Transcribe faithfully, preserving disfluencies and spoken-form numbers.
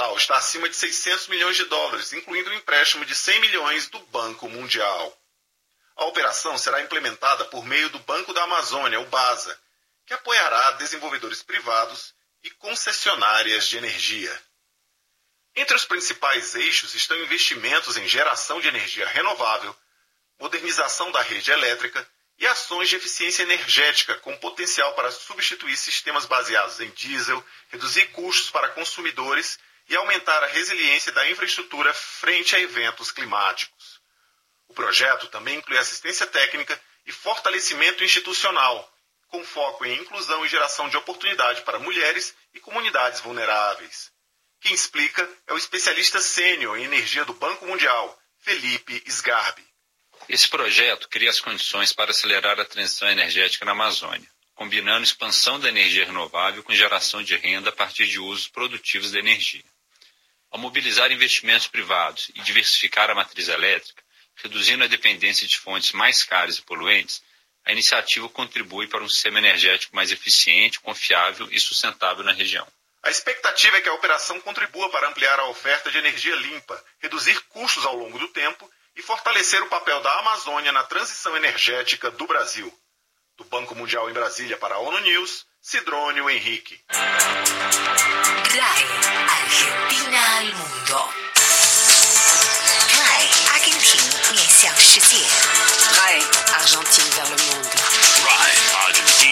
total está acima de seiscentos milhões de dólares, incluindo um empréstimo de cem milhões do Banco Mundial. A operação será implementada por meio do Banco da Amazônia, o BASA, que apoiará desenvolvedores privados e concessionárias de energia. Entre os principais eixos estão investimentos em geração de energia renovável, modernização da rede elétrica e ações de eficiência energética com potencial para substituir sistemas baseados em diesel, reduzir custos para consumidores e aumentar a resiliência da infraestrutura frente a eventos climáticos. O projeto também inclui assistência técnica e fortalecimento institucional, com foco em inclusão e geração de oportunidade para mulheres e comunidades vulneráveis. Quem explica é o especialista sênior em energia do Banco Mundial, Felipe Sgarbi. Esse projeto cria as condições para acelerar a transição energética na Amazônia, combinando expansão da energia renovável com geração de renda a partir de usos produtivos da energia. Ao mobilizar investimentos privados e diversificar a matriz elétrica, reduzindo a dependência de fontes mais caras e poluentes, a iniciativa contribui para um sistema energético mais eficiente, confiável e sustentável na região. A expectativa é que a operação contribua para ampliar a oferta de energia limpa, reduzir custos ao longo do tempo e fortalecer o papel da Amazônia na transição energética do Brasil. Do Banco Mundial em Brasília para a ONU News, Sidrônio Henrique. R A I, Argentina al mundo. R A I, Argentina 面向世界. R A I, Argentine vers le monde. R A I, Argentina.